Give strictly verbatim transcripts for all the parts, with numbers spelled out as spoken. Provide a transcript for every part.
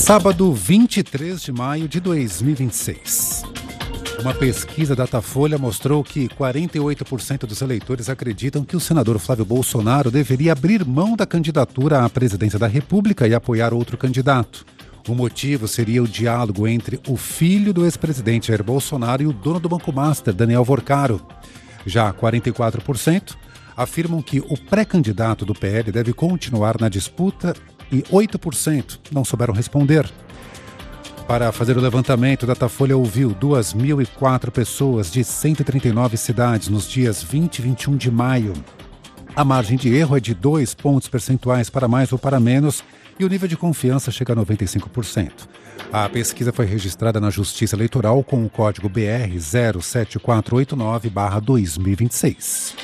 Sábado, vinte e três de maio de dois mil e vinte e seis. Uma pesquisa Datafolha mostrou que quarenta e oito por cento dos eleitores acreditam que o senador Flávio Bolsonaro deveria abrir mão da candidatura à presidência da República e apoiar outro candidato. O motivo seria o diálogo entre o filho do ex-presidente Jair Bolsonaro e o dono do Banco Master, Daniel Vorcaro. Já quarenta e quatro por cento afirmam que o pré-candidato do P L deve continuar na disputa e oito por cento não souberam responder. Para fazer o levantamento, o Datafolha ouviu duas mil e quatro pessoas de cento e trinta e nove cidades nos dias vinte e vinte e um de maio. A margem de erro é de dois pontos percentuais para mais ou para menos e o nível de confiança chega a noventa e cinco por cento. A pesquisa foi registrada na Justiça Eleitoral com o código B R zero sete quatro oito nove barra dois mil e vinte e seis.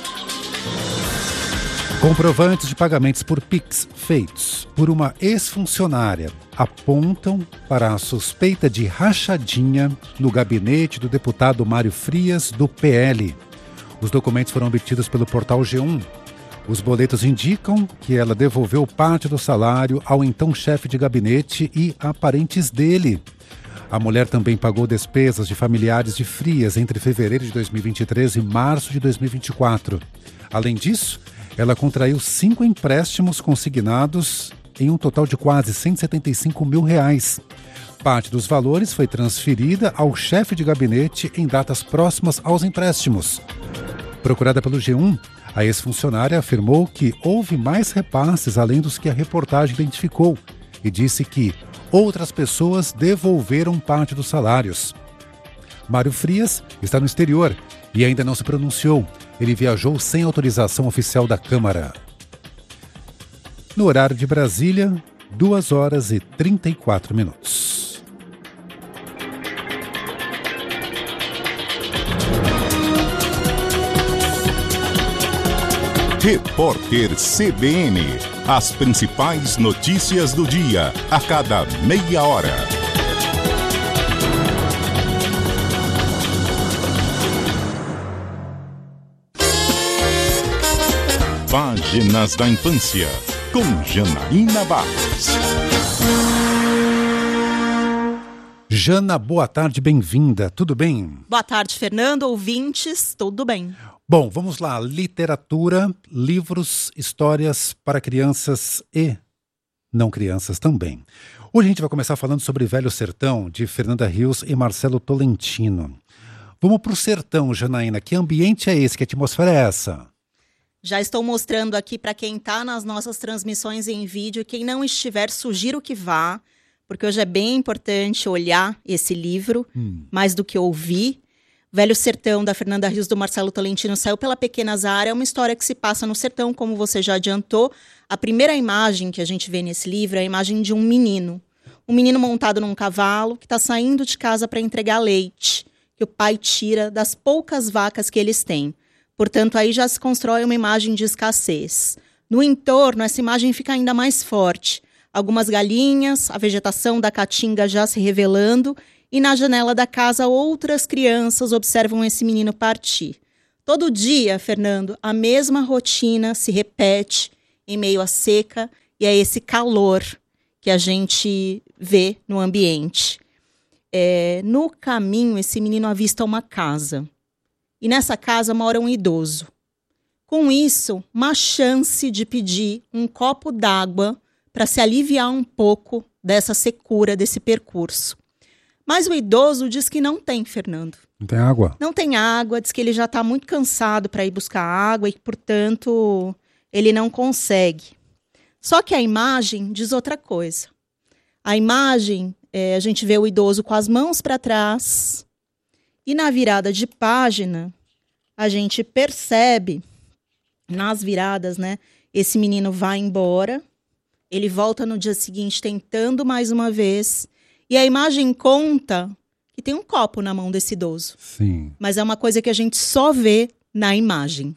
Comprovantes de pagamentos por Pix feitos por uma ex-funcionária apontam para a suspeita de rachadinha no gabinete do deputado Mário Frias, do P L. Os documentos foram obtidos pelo portal G um. Os boletos indicam que ela devolveu parte do salário ao então chefe de gabinete e a parentes dele. A mulher também pagou despesas de familiares de Frias entre fevereiro de dois mil e vinte e três e março de dois mil e vinte e quatro. Além disso, ela contraiu cinco empréstimos consignados em um total de quase cento e setenta e cinco mil reais. Parte dos valores foi transferida ao chefe de gabinete em datas próximas aos empréstimos. Procurada pelo G um, a ex-funcionária afirmou que houve mais repasses além dos que a reportagem identificou e disse que outras pessoas devolveram parte dos salários. Mário Frias está no exterior e ainda não se pronunciou. Ele viajou sem autorização oficial da Câmara. No horário de Brasília, duas horas e trinta e quatro minutos. Repórter C B N. As principais notícias do dia, a cada meia hora. Páginas da Infância, com Janaína Barros. Jana, boa tarde, bem-vinda. Tudo bem? Boa tarde, Fernando, ouvintes, tudo bem. Bom, vamos lá. Literatura, livros, histórias para crianças e não crianças também. Hoje a gente vai começar falando sobre Velho Sertão, de Fernanda Rios e Marcelo Tolentino. Vamos para o sertão, Janaína. Que ambiente é esse? Que atmosfera é essa? Já estou mostrando aqui para quem está nas nossas transmissões em vídeo. Quem não estiver, sugiro que vá, porque hoje é bem importante olhar esse livro, hum. mais do que ouvir. Velho Sertão, da Fernanda Rios, do Marcelo Tolentino, saiu pela Pequena Zara. É uma história que se passa no sertão, como você já adiantou. A primeira imagem que a gente vê nesse livro é a imagem de um menino. Um menino montado num cavalo que está saindo de casa para entregar leite, que o pai tira das poucas vacas que eles têm. Portanto, aí já se constrói uma imagem de escassez. No entorno, essa imagem fica ainda mais forte. Algumas galinhas, a vegetação da caatinga já se revelando, e na janela da casa outras crianças observam esse menino partir. Todo dia, Fernando, a mesma rotina se repete em meio à seca e a esse calor que a gente vê no ambiente. É, no caminho, esse menino avista uma casa. E nessa casa mora um idoso. Com isso, uma chance de pedir um copo d'água para se aliviar um pouco dessa secura, desse percurso. Mas o idoso diz que não tem, Fernando. Não tem água? Não tem água, diz que ele já está muito cansado para ir buscar água e, portanto, ele não consegue. Só que a imagem diz outra coisa. A imagem, é, a gente vê o idoso com as mãos para trás. E na virada de página, a gente percebe, nas viradas, né? Esse menino vai embora, ele volta no dia seguinte tentando mais uma vez, e a imagem conta que tem um copo na mão desse idoso. Sim. Mas é uma coisa que a gente só vê na imagem.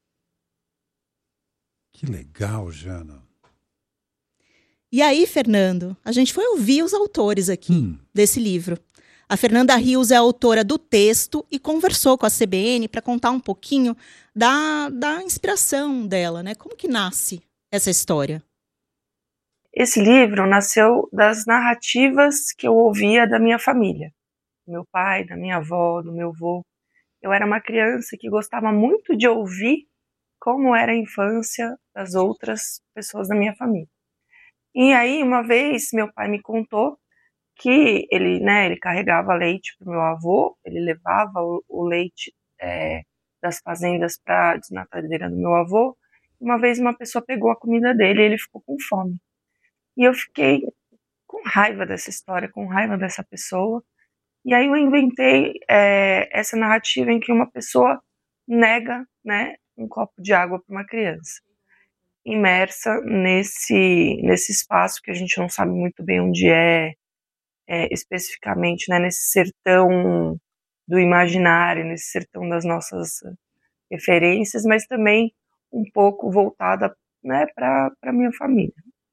Que legal, Jana. E aí, Fernando, a gente foi ouvir os autores aqui hum. desse livro. A Fernanda Rios é autora do texto e conversou com a C B N para contar um pouquinho da, da inspiração dela, né? Como que nasce essa história? esse livro nasceu das narrativas que eu ouvia da minha família, do meu pai, da minha avó, do meu avô. Eu era uma criança que gostava muito de ouvir como era a infância das outras pessoas da minha família. E aí, uma vez, meu pai me contou que ele, né, ele carregava leite para o meu avô, ele levava o, o leite é, das fazendas para a desnatadeira do meu avô. Uma vez uma pessoa pegou a comida dele e ele ficou com fome. E eu fiquei com raiva dessa história, com raiva dessa pessoa. E aí eu inventei é, essa narrativa em que uma pessoa nega, né, um copo de água para uma criança, imersa nesse, nesse espaço que a gente não sabe muito bem onde é, é especificamente, né, nesse sertão do imaginário, nesse sertão das nossas referências, mas também um pouco voltada, né, para a minha família.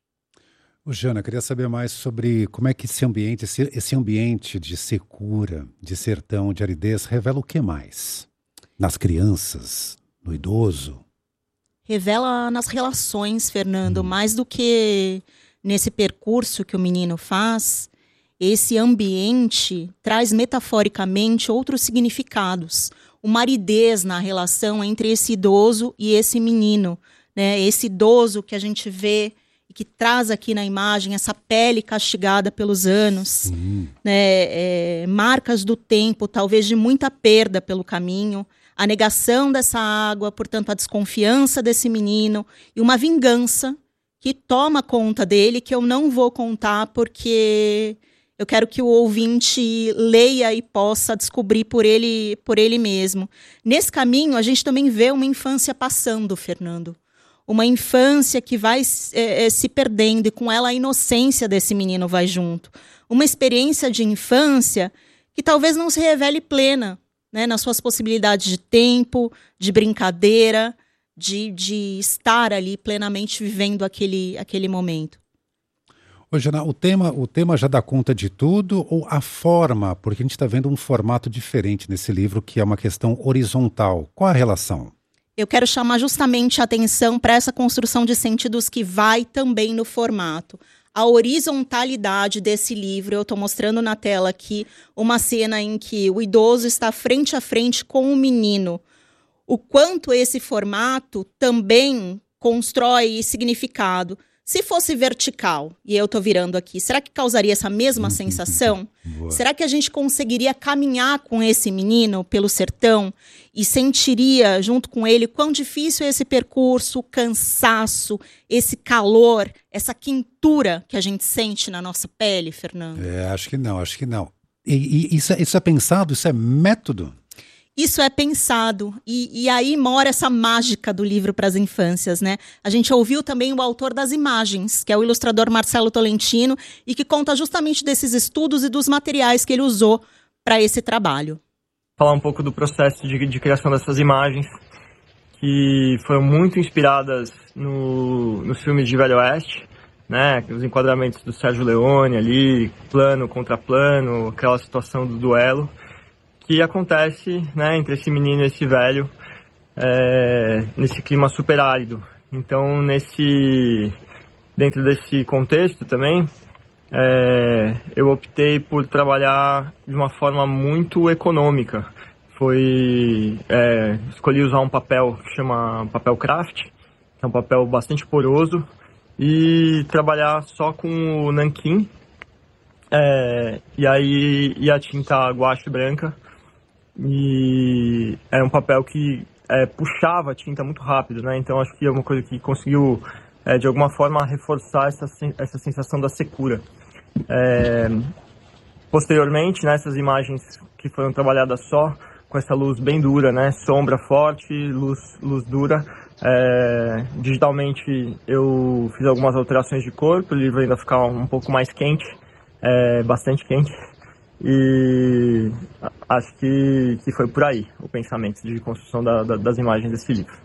Ô, Jana, queria saber mais sobre como é que esse ambiente, esse, esse ambiente de secura, de sertão, de aridez, revela o que mais? Nas crianças, no idoso? Revela nas relações, Fernando, hum. mais do que nesse percurso que o menino faz. Esse ambiente traz metaforicamente outros significados. Uma aridez na relação entre esse idoso e esse menino, né? Esse idoso que a gente vê e que traz aqui na imagem essa pele castigada pelos anos, uhum. né? É, marcas do tempo, talvez de muita perda pelo caminho, a negação dessa água, portanto a desconfiança desse menino e uma vingança que toma conta dele, que eu não vou contar porque eu quero que o ouvinte leia e possa descobrir por ele, por ele mesmo. Nesse caminho, a gente também vê uma infância passando, Fernando. Uma infância que vai é, é, se perdendo e com ela a inocência desse menino vai junto. Uma experiência de infância que talvez não se revele plena, né, nas suas possibilidades de tempo, de brincadeira, de, de estar ali plenamente vivendo aquele, aquele momento. Ô, Jana, o tema, o tema já dá conta de tudo ou a forma? Porque a gente está vendo um formato diferente nesse livro, que é uma questão horizontal. Qual a relação? Eu quero chamar justamente a atenção para essa construção de sentidos que vai também no formato. A horizontalidade desse livro, eu estou mostrando na tela aqui uma cena em que o idoso está frente a frente com o menino. O quanto esse formato também constrói significado. Se fosse vertical, e eu estou virando aqui, será que causaria essa mesma sensação? Boa. Será que a gente conseguiria caminhar com esse menino pelo sertão e sentiria junto com ele quão difícil é esse percurso, o cansaço, esse calor, essa quentura que a gente sente na nossa pele, Fernando? É, acho que não, acho que não. E, e isso, é, isso é pensado, isso é método? Isso é pensado, e, e aí mora essa mágica do livro para as infâncias, né? A gente ouviu também o autor das imagens, que é o ilustrador Marcelo Tolentino, e que conta justamente desses estudos e dos materiais que ele usou para esse trabalho. Falar um pouco do processo de, de criação dessas imagens, que foram muito inspiradas no, nos filmes de Velho Oeste, né? Os enquadramentos do Sérgio Leone ali, plano contra plano, aquela situação do duelo, que acontece, né, entre esse menino e esse velho, é, nesse clima super árido. Então, nesse, dentro desse contexto também, é, eu optei por trabalhar de uma forma muito econômica. Foi, é, escolhi usar um papel que chama papel craft, que é um papel bastante poroso, e trabalhar só com o nanquim, é, e aí e a tinta guache branca. E era um papel que é, puxava a tinta muito rápido, né? Então acho que é uma coisa que conseguiu, é, de alguma forma, reforçar essa, essa sensação da secura. É, posteriormente, nessas, né, imagens que foram trabalhadas só com essa luz bem dura, né? Sombra forte, luz, luz dura. É, digitalmente eu fiz algumas alterações de cor para o livro ainda ficar um pouco mais quente, é, bastante quente. E acho que, que foi por aí o pensamento de construção da, da, das imagens desse livro.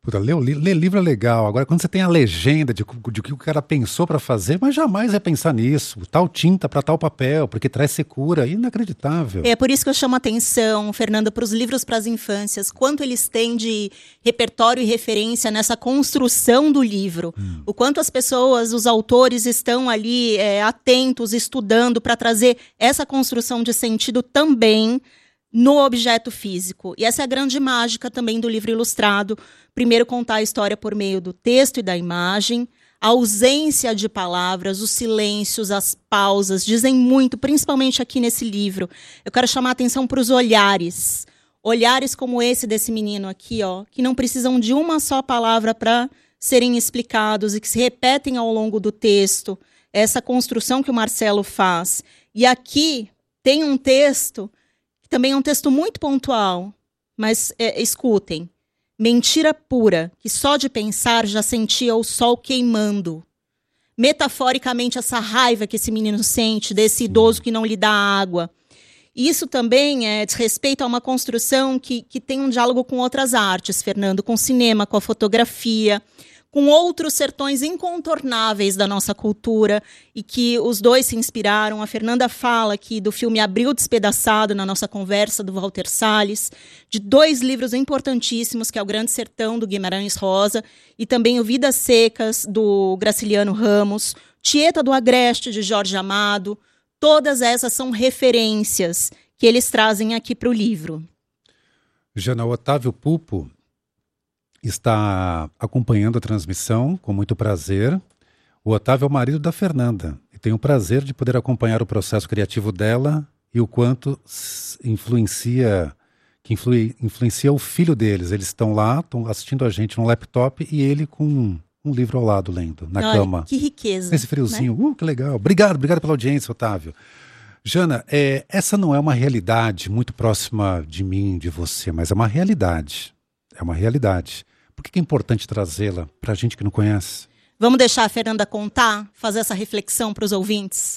Puta, ler, ler livro é legal. Agora, quando você tem a legenda de, de que o cara pensou para fazer, mas jamais é pensar nisso. Tal tinta para tal papel, porque traz secura. Inacreditável. É por isso que eu chamo a atenção, Fernando, para os livros para as infâncias. Quanto eles têm de repertório e referência nessa construção do livro. Hum. O quanto as pessoas, os autores estão ali é, atentos, estudando para trazer essa construção de sentido também no objeto físico. E essa é a grande mágica também do livro ilustrado. Primeiro, contar a história por meio do texto e da imagem. A ausência de palavras, os silêncios, as pausas, dizem muito, principalmente aqui nesse livro. Eu quero chamar a atenção para os olhares. Olhares como esse desse menino aqui, ó, que não precisam de uma só palavra para serem explicados e que se repetem ao longo do texto. Essa construção que o Marcelo faz. E aqui tem um texto também é um texto muito pontual, mas é, escutem. Mentira pura, que só de pensar já sentia o sol queimando. Metaforicamente, essa raiva que esse menino sente desse idoso que não lhe dá água. Isso também é diz respeito a uma construção que, que tem um diálogo com outras artes, Fernando, com o cinema, com a fotografia, com outros sertões incontornáveis da nossa cultura e que os dois se inspiraram. A Fernanda fala aqui do filme Abril Despedaçado, na nossa conversa, do Walter Salles, de dois livros importantíssimos, que é o Grande Sertão, do Guimarães Rosa, e também o Vidas Secas, do Graciliano Ramos, Tieta do Agreste, de Jorge Amado. Todas essas são referências que eles trazem aqui para o livro. Jana, o Otávio Pupo está acompanhando a transmissão com muito prazer. O Otávio é o marido da Fernanda e tem o prazer de poder acompanhar o processo criativo dela e o quanto influencia, que influi, influencia o filho deles. Eles estão lá, estão assistindo a gente no laptop e ele com um, um livro ao lado lendo, na Olha, cama. Que riqueza. Nesse friozinho. Né? Uh, que legal. Obrigado, obrigado pela audiência, Otávio. Jana, é, essa não é uma realidade muito próxima de mim, de você, mas é uma realidade. É uma realidade. Por que é importante trazê-la para a gente que não conhece? Vamos deixar a Fernanda contar, fazer essa reflexão para os ouvintes?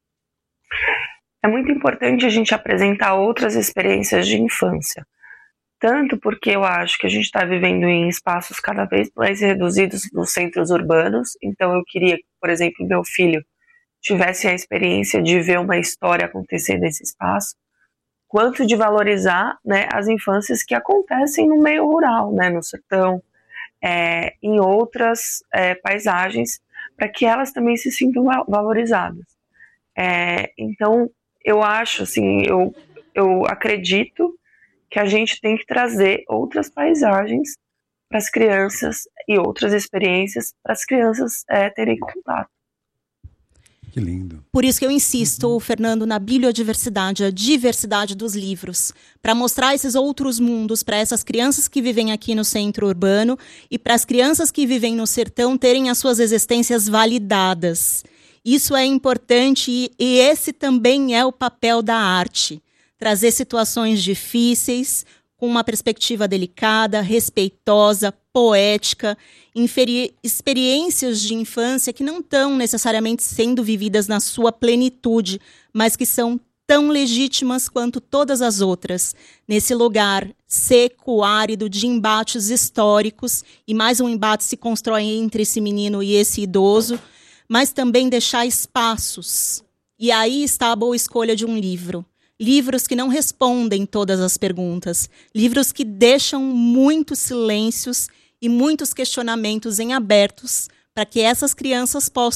É muito importante a gente apresentar outras experiências de infância. Tanto porque eu acho que a gente está vivendo em espaços cada vez mais reduzidos nos centros urbanos. Então eu queria que, por exemplo, meu filho tivesse a experiência de ver uma história acontecer nesse espaço, quanto de valorizar, né, as infâncias que acontecem no meio rural, né, no sertão, é, em outras é, paisagens, para que elas também se sintam valorizadas. É, então, eu acho, assim, eu, eu acredito que a gente tem que trazer outras paisagens para as crianças e outras experiências para as crianças é, terem contato. Que lindo. Por isso que eu insisto, uhum. Fernando, na bibliodiversidade, a diversidade dos livros, para mostrar esses outros mundos para essas crianças que vivem aqui no centro urbano e para as crianças que vivem no sertão terem as suas existências validadas. Isso é importante e, e esse também é o papel da arte. Trazer situações difíceis com uma perspectiva delicada, respeitosa, poética, inferir experiências de infância que não estão necessariamente sendo vividas na sua plenitude, mas que são tão legítimas quanto todas as outras, nesse lugar seco, árido, de embates históricos, e mais um embate se constrói entre esse menino e esse idoso, mas também deixar espaços. E aí está a boa escolha de um livro. Livros que não respondem todas as perguntas, livros que deixam muitos silêncios e muitos questionamentos em abertos para que essas crianças possam